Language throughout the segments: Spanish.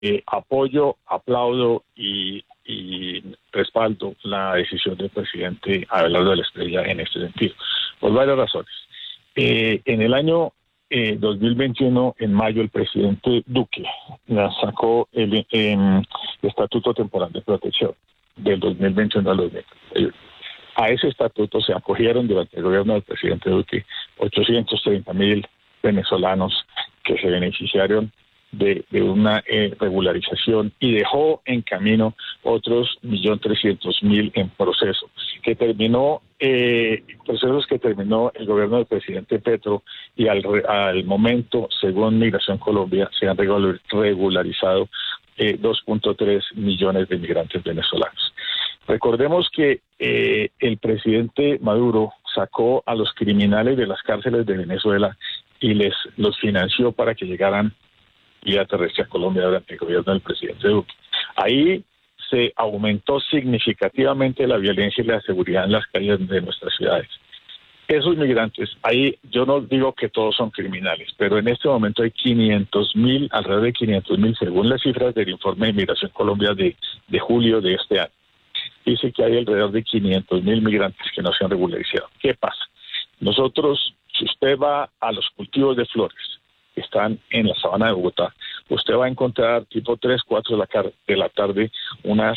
apoyo, aplaudo y respaldo la decisión del presidente Abelardo de la Espriella en este sentido, por varias razones. En el año 2021, en mayo, el presidente Duque sacó el Estatuto Temporal de Protección del 2021 al 2021. A ese estatuto se acogieron durante el gobierno del presidente Duque 830,000 venezolanos que se beneficiaron de una regularización, y dejó en camino otros 1.300.000 en proceso, procesos que terminó el gobierno del presidente Petro, y al momento, según Migración Colombia, se han regularizado 2.3 millones de migrantes venezolanos. Recordemos que el presidente Maduro sacó a los criminales de las cárceles de Venezuela y los financió para que llegaran vía terrestre a Colombia durante el gobierno del presidente Duque. Ahí se aumentó significativamente la violencia y la seguridad en las calles de nuestras ciudades. Esos migrantes, ahí yo no digo que todos son criminales, pero en este momento hay 500.000, alrededor de 500.000, según las cifras del informe de Migración Colombia de julio de este año. Dice que hay alrededor de 500.000 migrantes que no se han regularizado. ¿Qué pasa? Nosotros, si usted va a los cultivos de flores que están en la sabana de Bogotá, usted va a encontrar tipo 3, 4 de la tarde unas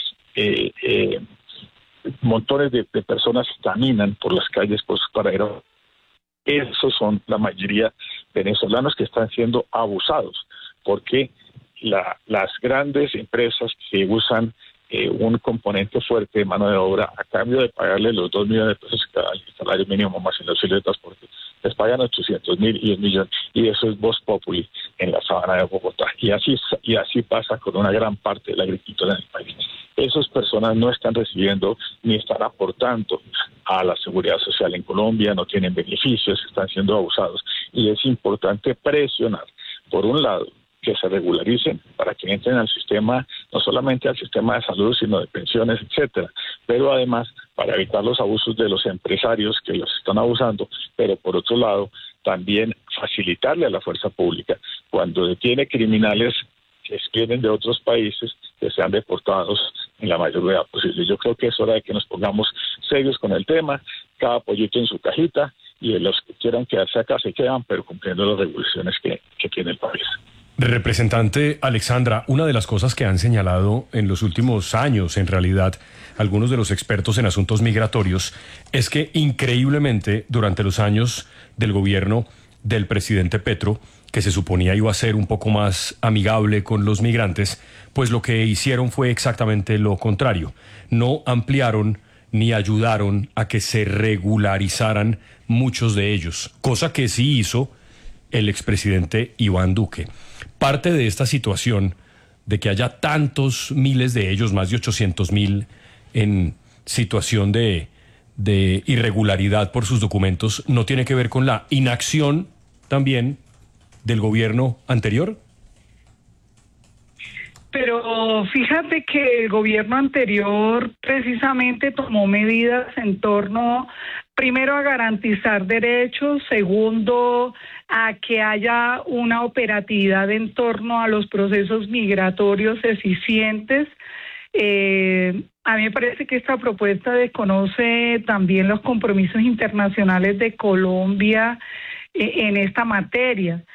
montones de personas que caminan por las calles por sus paraderos. Esos son la mayoría venezolanos que están siendo abusados, porque las grandes empresas que usan un componente fuerte de mano de obra, a cambio de pagarle los 2 millones de pesos cada salario mínimo más el auxilio de transporte, les pagan 800.000 y 1 millón, y eso es voz populi en la sabana de Bogotá. Y así pasa con una gran parte de la agricultura en el país. Esas personas no están recibiendo ni están aportando a la seguridad social en Colombia, no tienen beneficios, están siendo abusados, y es importante presionar, por un lado, que se regularicen para que entren al sistema, no solamente al sistema de salud, sino de pensiones, etcétera, pero además para evitar los abusos de los empresarios que los están abusando, pero por otro lado también facilitarle a la fuerza pública, cuando detiene criminales que vienen de otros países, que sean deportados en la mayor brevedad posible. Yo creo que es hora de que nos pongamos serios con el tema, cada pollito en su cajita, y los que quieran quedarse acá se quedan, pero cumpliendo las regulaciones que tiene el país. Representante Alexandra, una de las cosas que han señalado en los últimos años, en realidad, algunos de los expertos en asuntos migratorios, es que increíblemente durante los años del gobierno del presidente Petro, que se suponía iba a ser un poco más amigable con los migrantes, pues lo que hicieron fue exactamente lo contrario. No ampliaron ni ayudaron a que se regularizaran muchos de ellos, cosa que sí hizo el expresidente Iván Duque. Parte de esta situación, de que haya tantos miles de ellos, más de 800.000, en situación de irregularidad por sus documentos, ¿no tiene que ver con la inacción también del gobierno anterior? Pero fíjate que el gobierno anterior precisamente tomó medidas en torno, primero, a garantizar derechos, segundo, a que haya una operatividad en torno a los procesos migratorios eficientes. A mí me parece que esta propuesta desconoce también los compromisos internacionales de Colombia en esta materia.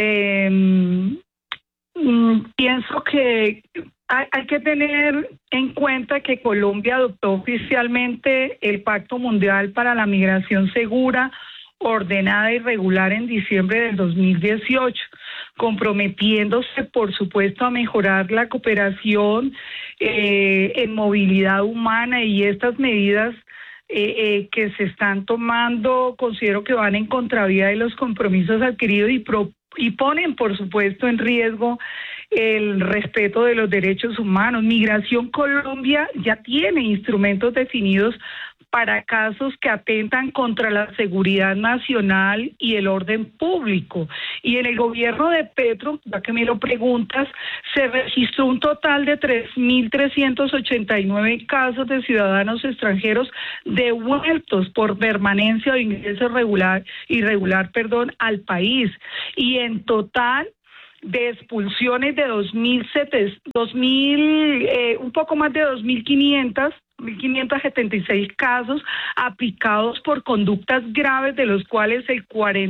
Pienso que hay que tener en cuenta que Colombia adoptó oficialmente el Pacto Mundial para la Migración Segura, Ordenada y Regular en diciembre del 2018, comprometiéndose, por supuesto, a mejorar la cooperación en movilidad humana, y estas medidas que se están tomando considero que van en contravía de los compromisos adquiridos y ponen, por supuesto, en riesgo el respeto de los derechos humanos. Migración Colombia ya tiene instrumentos definidos para casos que atentan contra la seguridad nacional y el orden público. Y en el gobierno de Petro, ya que me lo preguntas, se registró un total de 3.389 casos de ciudadanos extranjeros devueltos por permanencia o ingreso irregular al país. Y en total, de expulsiones de un poco más de 1.576 casos aplicados por conductas graves, de los cuales el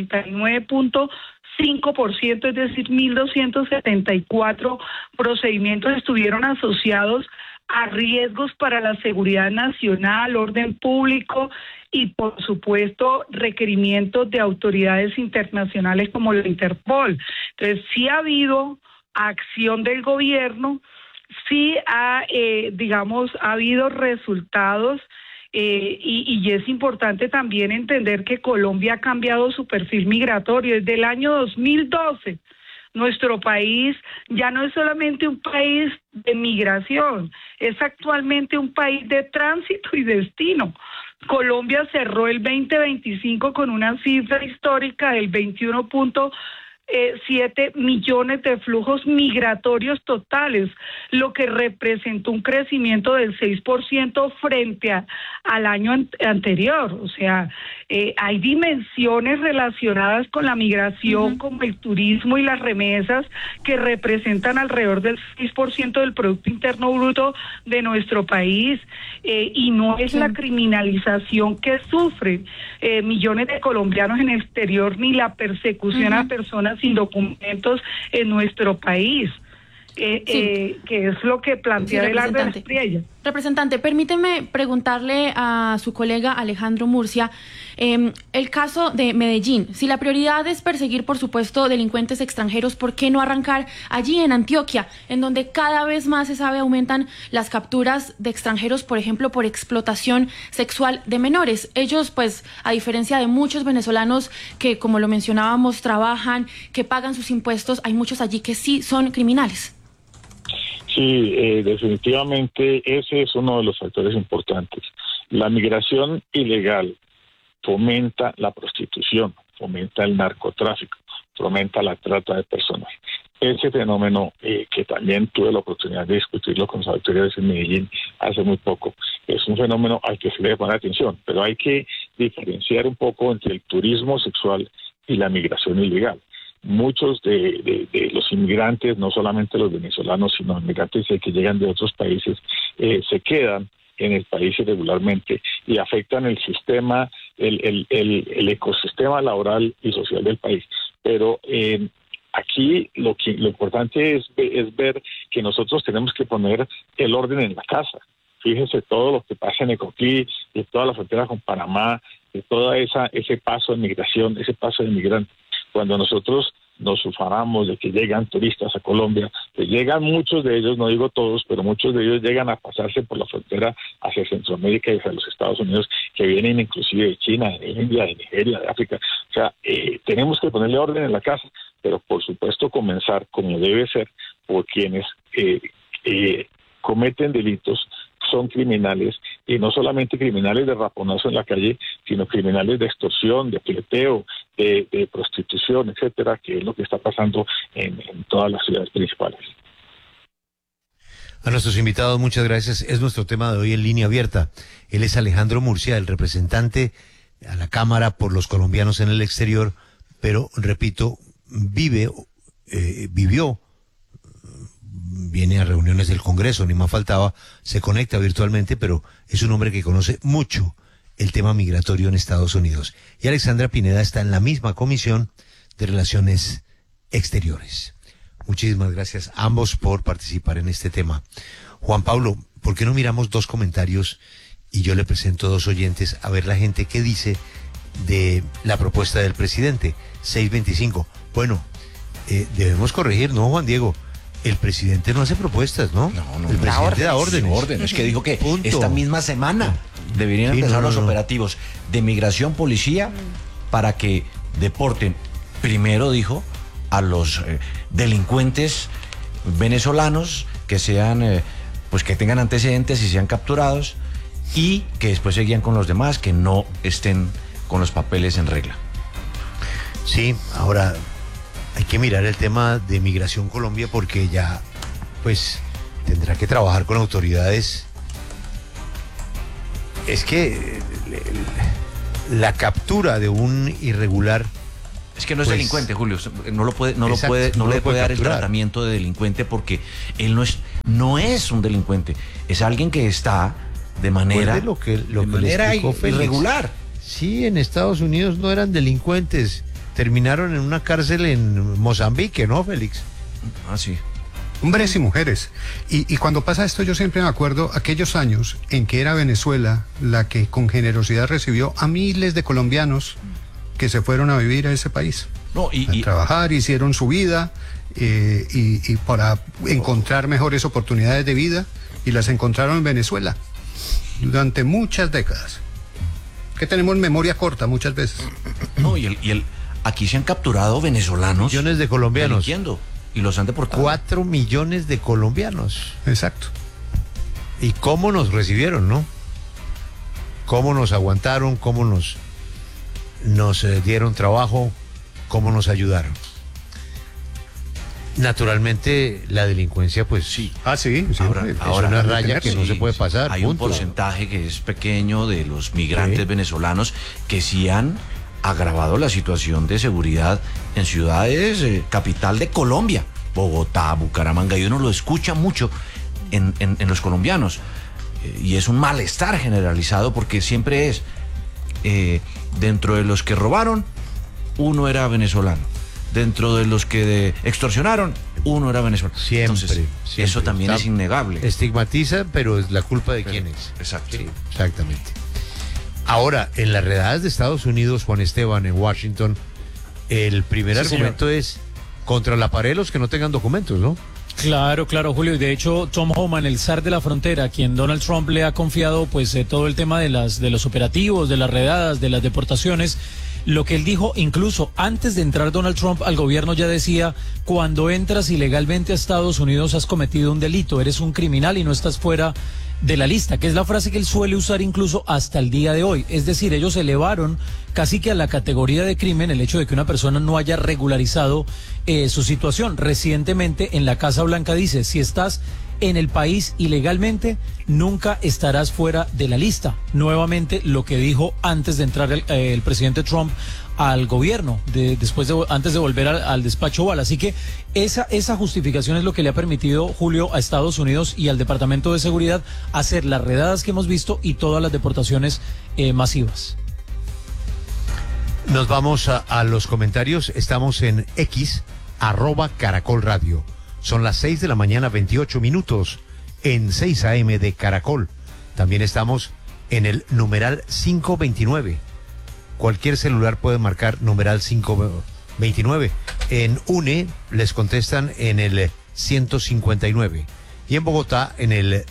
49.5%, es decir, 1.274 procedimientos estuvieron asociados a riesgos para la seguridad nacional, orden público y, por supuesto, requerimientos de autoridades internacionales como la Interpol. Entonces, sí ha habido acción del gobierno, sí ha habido resultados, y es importante también entender que Colombia ha cambiado su perfil migratorio. Desde el año 2012, nuestro país ya no es solamente un país de migración, es actualmente un país de tránsito y destino. Colombia cerró el 2025 con una cifra histórica del 21.7 millones de flujos migratorios totales, lo que representó un crecimiento del 6% frente al año anterior. O sea, hay dimensiones relacionadas con la migración, como el turismo y las remesas, que representan alrededor del 6% del Producto Interno Bruto de nuestro país, y no es la criminalización que sufren millones de colombianos en el exterior, ni la persecución a personas sin documentos en nuestro país, que es lo que plantea el Álvaro Espriella. Representante, permíteme preguntarle a su colega Alejandro Murcia, el caso de Medellín. Si la prioridad es perseguir, por supuesto, delincuentes extranjeros, ¿por qué no arrancar allí en Antioquia, en donde cada vez más se sabe aumentan las capturas de extranjeros, por ejemplo, por explotación sexual de menores? Ellos, pues, a diferencia de muchos venezolanos que, como lo mencionábamos, trabajan, que pagan sus impuestos, hay muchos allí que sí son criminales. Sí, definitivamente ese es uno de los factores importantes. La migración ilegal fomenta la prostitución, fomenta el narcotráfico, fomenta la trata de personas. Ese fenómeno, que también tuve la oportunidad de discutirlo con las autoridades en Medellín hace muy poco, es un fenómeno al que se le debe poner atención, pero hay que diferenciar un poco entre el turismo sexual y la migración ilegal. Muchos de los inmigrantes, no solamente los venezolanos, sino inmigrantes que llegan de otros países, se quedan en el país irregularmente y afectan el sistema, el ecosistema laboral y social del país. Pero aquí lo importante es ver que nosotros tenemos que poner el orden en la casa. Fíjense todo lo que pasa en Ecoclí, de toda la frontera con Panamá, de toda ese paso de migración, ese paso de inmigrantes. Cuando nosotros nos ufanamos de que llegan turistas a Colombia, que llegan muchos de ellos, no digo todos, pero muchos de ellos llegan a pasarse por la frontera hacia Centroamérica y hacia los Estados Unidos, que vienen inclusive de China, de India, de Nigeria, de África. O sea, tenemos que ponerle orden en la casa, pero por supuesto comenzar, como debe ser, por quienes cometen delitos, son criminales, y no solamente criminales de raponazo en la calle, sino criminales de extorsión, de fleteo, de prostitución, etcétera, que es lo que está pasando en todas las ciudades principales. A nuestros invitados, muchas gracias. Es nuestro tema de hoy en Línea Abierta. Él es Alejandro Murcia, el representante a la Cámara por los colombianos en el exterior, pero, repito, vivió, viene a reuniones del Congreso, ni más faltaba, se conecta virtualmente, pero es un hombre que conoce mucho el tema migratorio en Estados Unidos. Y Alexandra Pineda está en la misma Comisión de Relaciones Exteriores. Muchísimas gracias a ambos por participar en este tema. Juan Pablo, ¿por qué no miramos dos comentarios y yo le presento dos oyentes a ver la gente qué dice de la propuesta del presidente? 625. Bueno, debemos corregir, ¿no, Juan Diego? El presidente no hace propuestas, ¿no? No, el presidente da órdenes. Es que dijo que esta misma semana deberían empezar los operativos de migración, policía, para que deporten, primero dijo, a los delincuentes venezolanos que sean, pues que tengan antecedentes y sean capturados, y que después seguían con los demás que no estén con los papeles en regla. Sí, ahora hay que mirar el tema de Migración Colombia, porque ya, pues, tendrá que trabajar con autoridades. Es que la captura de un irregular Es que no es delincuente, Julio, no le puede dar el tratamiento de delincuente porque él no es un delincuente, es alguien que está de manera irregular. Sí, en Estados Unidos no eran delincuentes, terminaron en una cárcel en Mozambique, ¿no, Félix? Ah, sí. Hombres y mujeres. Y cuando pasa esto yo siempre me acuerdo aquellos años en que era Venezuela la que con generosidad recibió a miles de colombianos que se fueron a vivir a ese país. A trabajar, hicieron su vida y para encontrar mejores oportunidades de vida y las encontraron en Venezuela durante muchas décadas. Que tenemos memoria corta muchas veces. No, aquí se han capturado venezolanos. Millones de colombianos. Y los han deportado. 4 millones de colombianos. Exacto. ¿Y cómo nos recibieron, no? ¿Cómo nos aguantaron? ¿Cómo nos dieron trabajo? ¿Cómo nos ayudaron? Naturalmente, la delincuencia, pues... Sí. Sí. Ahora, es una raya que no se puede pasar. Hay un porcentaje que es pequeño de los migrantes venezolanos que sí han agravado la situación de seguridad en ciudades capital de Colombia, Bogotá, Bucaramanga, y uno lo escucha mucho en los colombianos, y es un malestar generalizado porque siempre es dentro de los que robaron, uno era venezolano, dentro de los que extorsionaron, uno era venezolano. Siempre. Eso también es innegable. Estigmatiza, pero es la culpa de quién es. Exacto. Sí, exactamente. Ahora, en las redadas de Estados Unidos, Juan Esteban, en Washington, el primer argumento es contra la pared los que no tengan documentos, ¿no? Claro, Julio, y de hecho Tom Homan, el zar de la frontera, a quien Donald Trump le ha confiado pues todo el tema de los operativos, de las redadas, de las deportaciones. Lo que él dijo, incluso antes de entrar Donald Trump al gobierno, ya decía: cuando entras ilegalmente a Estados Unidos has cometido un delito, eres un criminal y no estás fuera de la lista, que es la frase que él suele usar incluso hasta el día de hoy. Es decir, ellos elevaron casi que a la categoría de crimen el hecho de que una persona no haya regularizado su situación. Recientemente en la Casa Blanca dice: si estás en el país ilegalmente, nunca estarás fuera de la lista. Nuevamente lo que dijo antes de entrar el presidente Trump al gobierno, antes de volver al despacho Oval. Así que esa justificación es lo que le ha permitido, Julio, a Estados Unidos y al Departamento de Seguridad hacer las redadas que hemos visto y todas las deportaciones masivas. Nos vamos a los comentarios. Estamos en X, @Caracol Radio. Son las 6 de la mañana, 28 minutos, en 6 AM de Caracol. También estamos en el numeral 529. Cualquier celular puede marcar numeral 529. En UNE les contestan en el 159. Y en Bogotá en el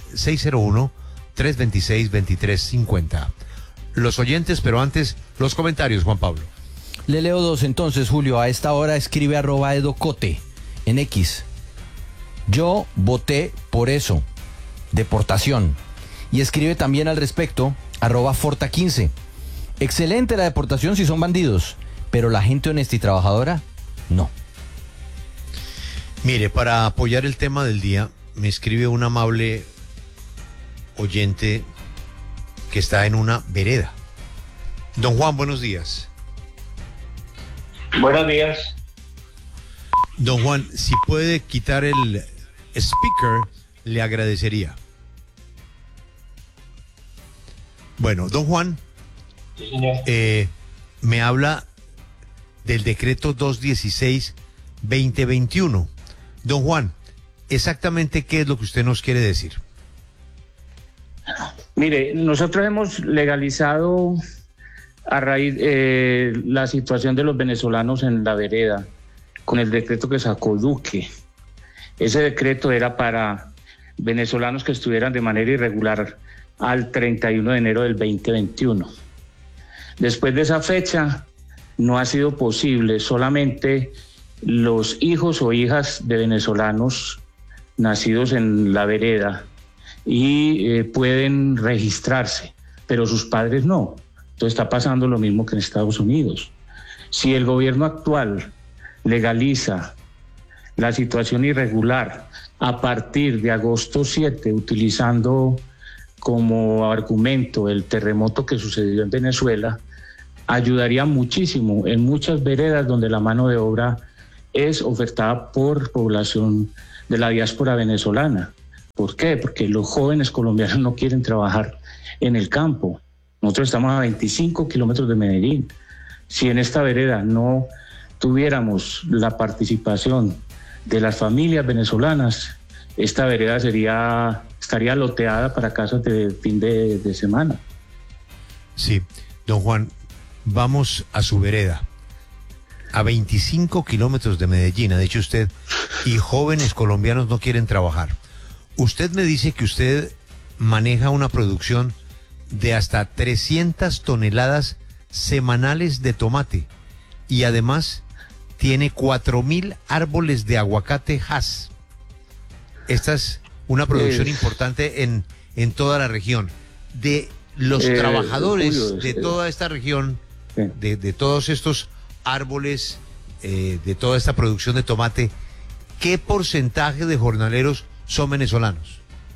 601-326-2350. Los oyentes, pero antes los comentarios, Juan Pablo. Le leo dos entonces, Julio. A esta hora escribe @edocote en X. Yo voté por eso, deportación. Y escribe también al respecto @Forta15. Excelente la deportación si son bandidos, pero la gente honesta y trabajadora, no. Mire, para apoyar el tema del día, me escribe un amable oyente que está en una vereda. Don Juan, buenos días. Buenos días. Don Juan, si puede quitar el speaker, le agradecería. Bueno, don Juan, sí, señor. Me habla del decreto 216-2021. Don Juan, exactamente qué es lo que usted nos quiere decir. Mire, nosotros hemos legalizado a raíz la situación de los venezolanos en la vereda con el decreto que sacó Duque. Ese decreto era para venezolanos que estuvieran de manera irregular al 31 de enero del 2021. Después de esa fecha no ha sido posible, solamente los hijos o hijas de venezolanos nacidos en la vereda y pueden registrarse, pero sus padres no. Entonces está pasando lo mismo que en Estados Unidos. Si el gobierno actual legaliza la situación irregular a partir de agosto 7, utilizando como argumento el terremoto que sucedió en Venezuela, ayudaría muchísimo en muchas veredas donde la mano de obra es ofertada por población de la diáspora venezolana. ¿Por qué? Porque los jóvenes colombianos no quieren trabajar en el campo. Nosotros estamos a 25 kilómetros de Medellín. Si en esta vereda no tuviéramos la participación de las familias venezolanas, esta vereda estaría loteada para casas de fin de semana. Sí, don Juan, vamos a su vereda. A 25 kilómetros de Medellín, ha dicho usted, y jóvenes colombianos no quieren trabajar. Usted me dice que usted maneja una producción de hasta 300 toneladas semanales de tomate y además tiene 4.000 árboles de aguacate Hass. Esta es una producción importante en toda la región. De los trabajadores de toda esta región, de todos estos árboles, de toda esta producción de tomate, ¿qué porcentaje de jornaleros son venezolanos?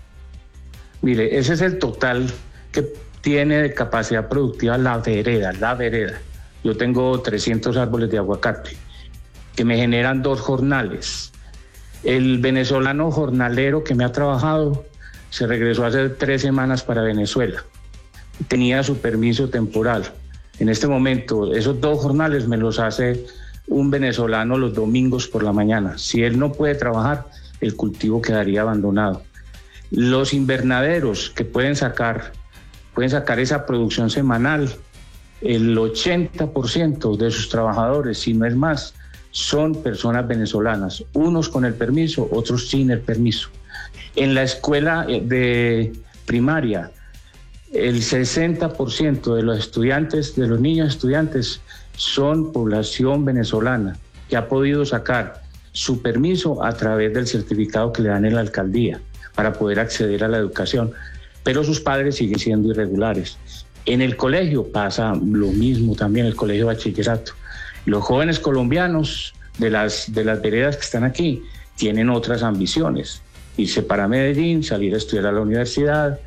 Mire, ese es el total que tiene de capacidad productiva la vereda. Yo tengo 300 árboles de aguacate que me generan 2 jornales. El venezolano jornalero que me ha trabajado se regresó hace 3 semanas para Venezuela. Tenía su permiso temporal. En este momento, esos 2 jornales me los hace un venezolano los domingos por la mañana. Si él no puede trabajar, el cultivo quedaría abandonado. Los invernaderos que pueden sacar esa producción semanal, el 80% de sus trabajadores, si no es más, son personas venezolanas, unos con el permiso, otros sin el permiso. En la escuela de primaria, el 60% de los estudiantes, de los niños estudiantes, son población venezolana que ha podido sacar su permiso a través del certificado que le dan en la alcaldía para poder acceder a la educación, pero sus padres siguen siendo irregulares. En el colegio pasa lo mismo también, el colegio de bachillerato. Los jóvenes colombianos de las veredas que están aquí tienen otras ambiciones, irse para Medellín, salir a estudiar a la universidad,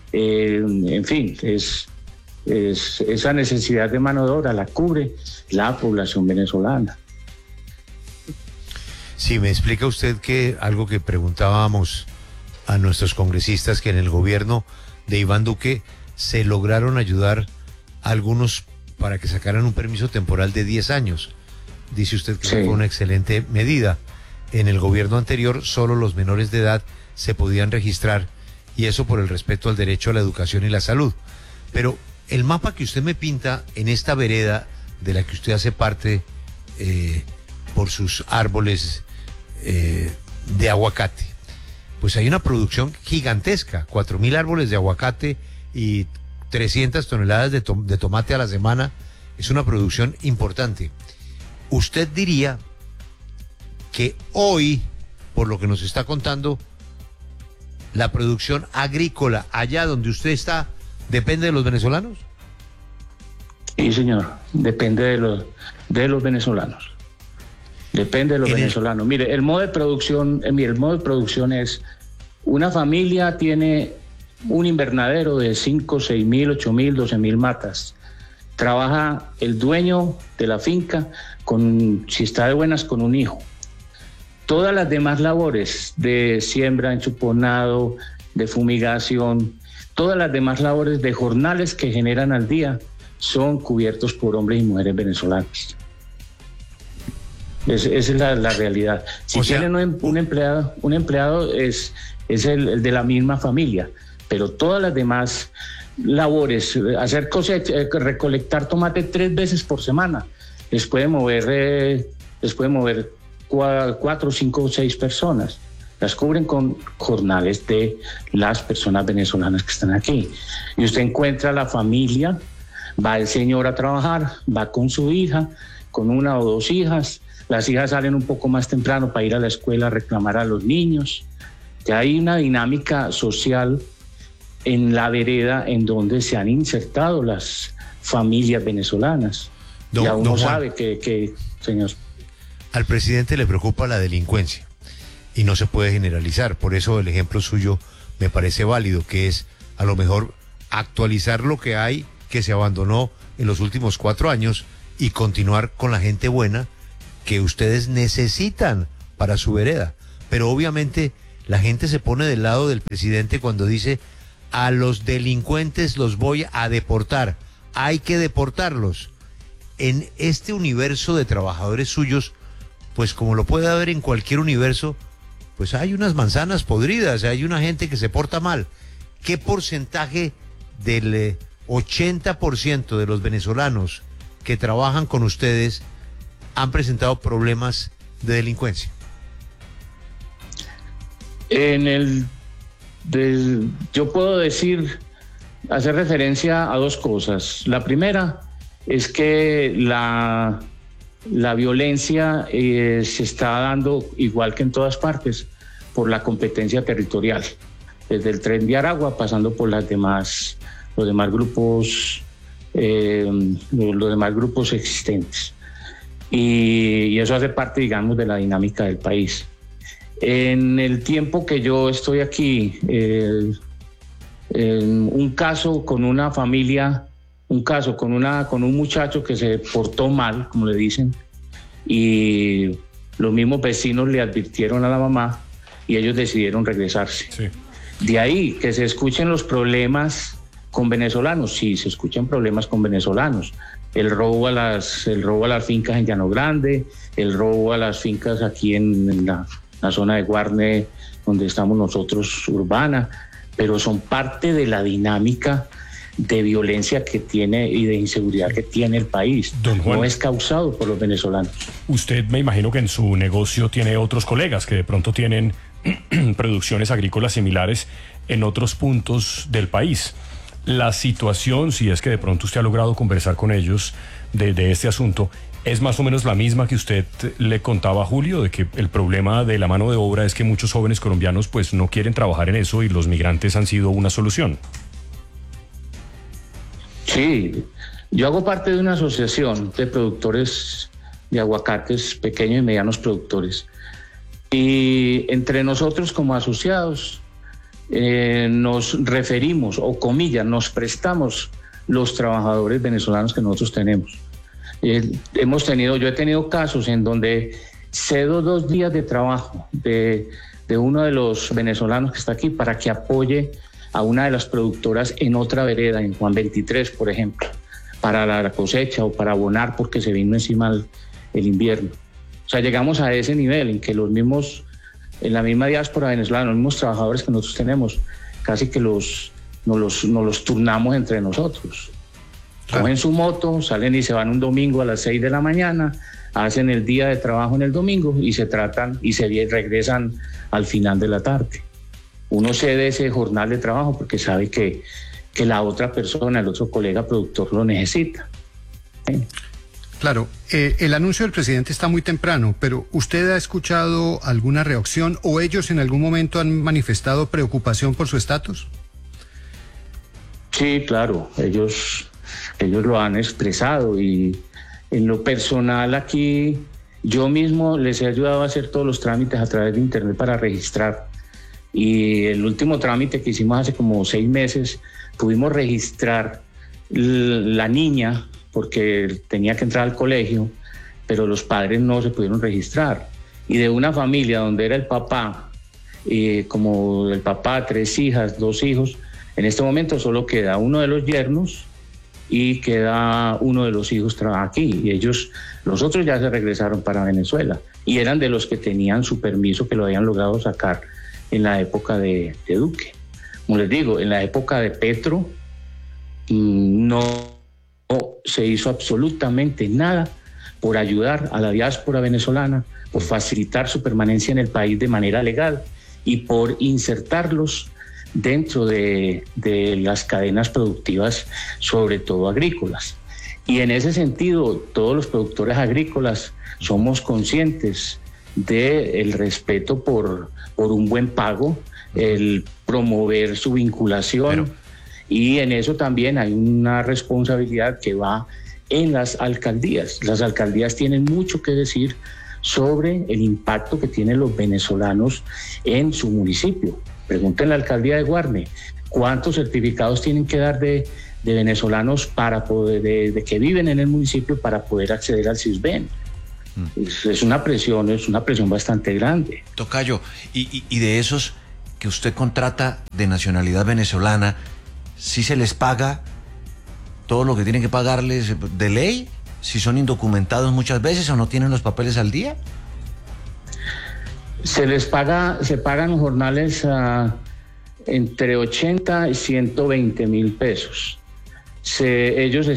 en fin, esa necesidad de mano de obra la cubre la población venezolana. Sí, me explica usted que algo que preguntábamos a nuestros congresistas, que en el gobierno de Iván Duque se lograron ayudar a algunos para que sacaran un permiso temporal de 10 años. Dice usted que fue una excelente medida. En el gobierno anterior solo los menores de edad se podían registrar, y eso por el respeto al derecho a la educación y la salud. Pero el mapa que usted me pinta en esta vereda de la que usted hace parte, por sus árboles de aguacate, pues hay una producción gigantesca, 4.000 árboles de aguacate y 300 toneladas de tomate a la semana. Es una producción importante. ¿Usted diría que hoy, por lo que nos está contando, la producción agrícola allá donde usted está depende de los venezolanos? Sí, señor, depende de los venezolanos. Depende de los venezolanos. Mire, el modo de producción es: una familia tiene un invernadero de 5, 6.000, 8.000, 12.000 matas. Trabaja el dueño de la finca, si está de buenas, con un hijo. Todas las demás labores de siembra, enchuponado, de fumigación, todas las demás labores de jornales que generan al día son cubiertos por hombres y mujeres venezolanos. Esa es la realidad. Si tienen un empleado es el de la misma familia, pero todas las demás labores, hacer cosecha, recolectar tomate 3 veces por semana, les puede mover 4, 5 o 6 personas. Las cubren con jornales de las personas venezolanas que están aquí. Y usted encuentra a la familia, va el señor a trabajar, va con su hija, con 1 o 2 hijas. Las hijas salen un poco más temprano para ir a la escuela a reclamar a los niños. Ya hay una dinámica social en la vereda en donde se han insertado las familias venezolanas. Ya uno sabe que, señor. Al presidente le preocupa la delincuencia y no se puede generalizar. Por eso el ejemplo suyo me parece válido, que es a lo mejor actualizar lo que hay, que se abandonó en los últimos 4 años y continuar con la gente buena que ustedes necesitan para su vereda. Pero obviamente la gente se pone del lado del presidente cuando dice: a los delincuentes los voy a deportar, hay que deportarlos. En este universo de trabajadores suyos, pues como lo puede haber en cualquier universo, pues hay unas manzanas podridas, hay una gente que se porta mal. ¿Qué porcentaje del 80% de los venezolanos que trabajan con ustedes han presentado problemas de delincuencia? Yo puedo hacer referencia a 2 cosas. La primera es que la violencia se está dando, igual que en todas partes, por la competencia territorial, desde el Tren de Aragua pasando por los demás grupos existentes, y eso hace parte, digamos, de la dinámica del país. En el tiempo que yo estoy aquí, un caso con una familia, con un muchacho que se portó mal, como le dicen, y los mismos vecinos le advirtieron a la mamá y ellos decidieron regresarse. Sí. De ahí que se escuchen los problemas con venezolanos. Sí, se escuchan problemas con venezolanos. El robo a las fincas en Llano Grande, el robo a las fincas aquí en la zona de Guarne, donde estamos nosotros, urbana, pero son parte de la dinámica de violencia que tiene y de inseguridad que tiene el país. Don Juan, no es causado por los venezolanos. Usted, me imagino que en su negocio tiene otros colegas que de pronto tienen producciones agrícolas similares en otros puntos del país. La situación, si es que de pronto usted ha logrado conversar con ellos de este asunto, ¿es más o menos la misma que usted le contaba a Julio, de que el problema de la mano de obra es que muchos jóvenes colombianos pues no quieren trabajar en eso y los migrantes han sido una solución? Sí, yo hago parte de una asociación de productores de aguacates, pequeños y medianos productores, y entre nosotros como asociados nos referimos, o comillas, nos prestamos los trabajadores venezolanos que nosotros tenemos. Yo he tenido casos en donde cedo 2 días de trabajo de uno de los venezolanos que está aquí para que apoye a una de las productoras en otra vereda, en Juan 23, por ejemplo, para la cosecha o para abonar porque se vino encima el invierno. O sea, llegamos a ese nivel en que en la misma diáspora venezolana, los mismos trabajadores que nosotros tenemos, casi que nos los turnamos entre nosotros. Cogen su moto, salen y se van un domingo a las 6 de la mañana, hacen el día de trabajo en el domingo y se regresan al final de la tarde. Uno cede ese jornal de trabajo porque sabe que la otra persona, el otro colega productor lo necesita. Claro, el anuncio del presidente está muy temprano, pero ¿usted ha escuchado alguna reacción o ellos en algún momento han manifestado preocupación por su estatus? Sí, claro, ellos lo han expresado, y en lo personal aquí yo mismo les he ayudado a hacer todos los trámites a través de internet para registrar, y el último trámite que hicimos hace como 6 meses pudimos registrar la niña porque tenía que entrar al colegio, pero los padres no se pudieron registrar, y de una familia donde era el papá, como el papá, 3 hijas, 2 hijos, en este momento solo queda uno de los yernos y queda uno de los hijos aquí, y los otros ya se regresaron para Venezuela, y eran de los que tenían su permiso, que lo habían logrado sacar en la época de Duque. Como les digo, en la época de Petro no se hizo absolutamente nada por ayudar a la diáspora venezolana, por facilitar su permanencia en el país de manera legal y por insertarlos dentro de las cadenas productivas, sobre todo agrícolas. Y en ese sentido, todos los productores agrícolas somos conscientes del respeto por un buen pago, el promover su vinculación, y en eso también hay una responsabilidad que va en las alcaldías. Las alcaldías tienen mucho que decir sobre el impacto que tienen los venezolanos en su municipio. Pregúntenle a la alcaldía de Guarne, ¿Cuántos certificados tienen que dar de venezolanos para poder, de que viven en el municipio para poder acceder al Sisbén? Es una presión bastante grande. Tocayo, y de esos que usted contrata de nacionalidad venezolana, ¿sí se les paga todo lo que tienen que pagarles de ley? ¿Si son indocumentados muchas veces o no tienen los papeles al día? Se pagan los jornales entre 80 y 120 mil pesos. Ellos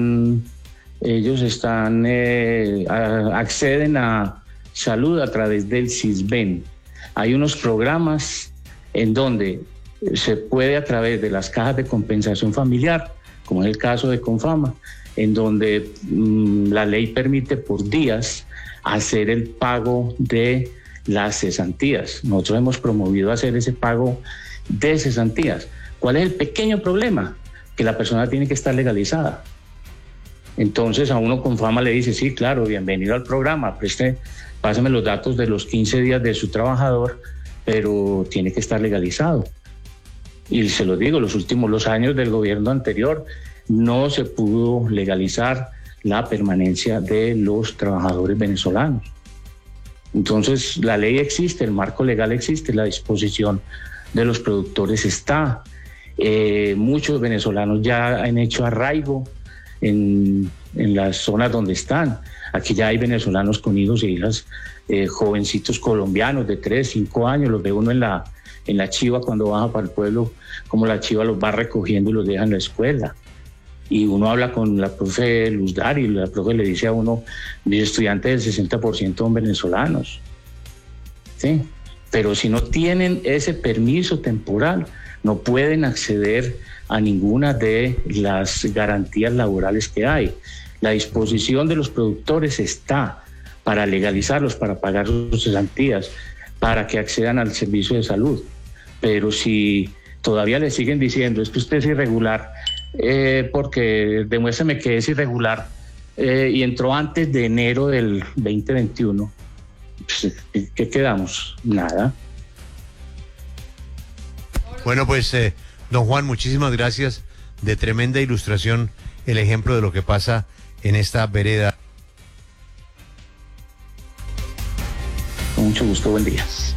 acceden a salud a través del Sisbén. Hay unos programas en donde se puede, a través de las cajas de compensación familiar, como es el caso de Confama, en donde la ley permite por días hacer el pago de las cesantías. Nosotros hemos promovido hacer ese pago de cesantías. ¿Cuál es el pequeño problema? Que la persona tiene que estar legalizada. Entonces a uno Confama le dice, sí, claro, bienvenido al programa, pásame los datos de los 15 días de su trabajador, pero tiene que estar legalizado. Y se lo digo, los años del gobierno anterior no se pudo legalizar la permanencia de los trabajadores venezolanos. Entonces la ley existe, el marco legal existe, la disposición de los productores está. Muchos venezolanos ya han hecho arraigo en las zonas donde están. Aquí ya hay venezolanos con hijos e hijas, jovencitos colombianos de 3, 5 años, los ve uno en la chiva cuando baja para el pueblo, como la chiva los va recogiendo y los deja en la escuela. Y uno habla con la profe Luz Dari y la profe le dice a uno, mis estudiantes del 60% son venezolanos. ¿Sí? Pero si no tienen ese permiso temporal, no pueden acceder a ninguna de las garantías laborales que hay. La disposición de los productores está para legalizarlos, para pagar sus cesantías, para que accedan al servicio de salud. Pero si todavía le siguen diciendo, es que usted es irregular, porque demuéstrame que es irregular, y entró antes de enero del 2021, pues, ¿qué quedamos? Nada. Bueno, pues, don Juan, muchísimas gracias. De tremenda ilustración, el ejemplo de lo que pasa en esta vereda. Con mucho gusto, buen día.